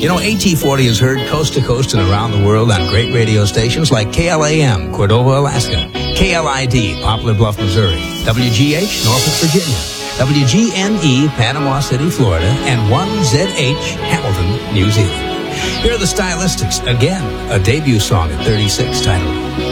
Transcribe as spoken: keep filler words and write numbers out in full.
You know, A T forty is heard coast to coast and around the world on great radio stations like K L A M, Cordova, Alaska, K L I D, Poplar Bluff, Missouri, W G H, Norfolk, Virginia, W G N E, Panama City, Florida, and one Z H, Hamilton, New Zealand. Here are the Stylistics, again, a debut song at thirty-six titled